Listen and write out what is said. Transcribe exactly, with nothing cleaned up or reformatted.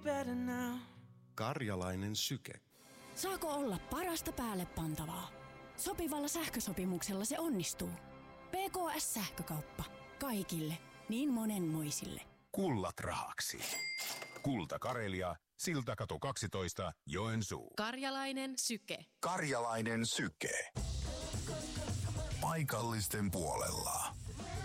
better now. Karjalainen syke. Saako olla parasta päälle pantavaa? Sopivalla sähkösopimuksella se onnistuu. P K S-sähkökauppa. Kaikille. Niin monenmoisille. Kullat rahaksi. Kulta Karelia, Siltakatu kaksitoista, Joensuu. Karjalainen syke. Karjalainen syke. Paikallisten puolella.